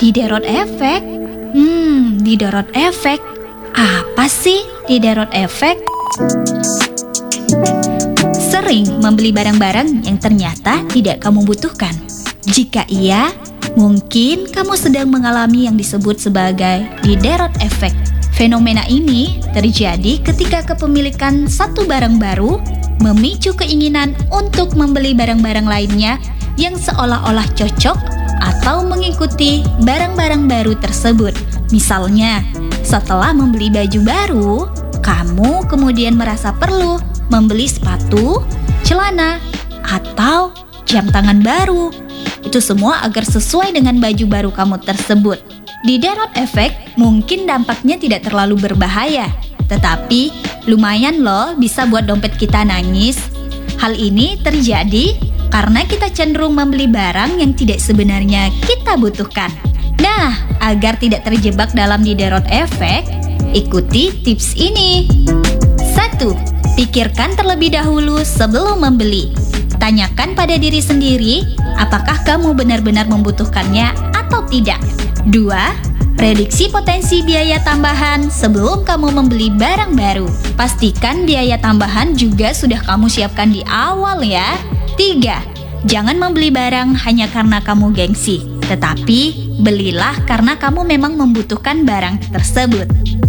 Diderot efek? Diderot efek. Apa sih Diderot efek? Sering membeli barang-barang yang ternyata tidak kamu butuhkan. Jika iya, mungkin kamu sedang mengalami yang disebut sebagai Diderot efek. Fenomena ini terjadi ketika kepemilikan satu barang baru memicu keinginan untuk membeli barang-barang lainnya yang seolah-olah cocok atau mengikuti barang-barang baru tersebut. Misalnya, setelah membeli baju baru, kamu kemudian merasa perlu membeli sepatu, celana, atau jam tangan baru. Itu semua agar sesuai dengan baju baru kamu tersebut. Diderot efek mungkin dampaknya tidak terlalu berbahaya, tetapi lumayan loh bisa buat dompet kita nangis. Hal ini terjadi karena kita cenderung membeli barang yang tidak sebenarnya kita butuhkan. Nah, agar tidak terjebak dalam Diderot efek, ikuti tips ini. 1. Pikirkan terlebih dahulu sebelum membeli. Tanyakan pada diri sendiri, apakah kamu benar-benar membutuhkannya atau tidak. 2. Prediksi potensi biaya tambahan sebelum kamu membeli barang baru. Pastikan biaya tambahan juga sudah kamu siapkan di awal ya. 3. Jangan membeli barang hanya karena kamu gengsi, tetapi belilah karena kamu memang membutuhkan barang tersebut.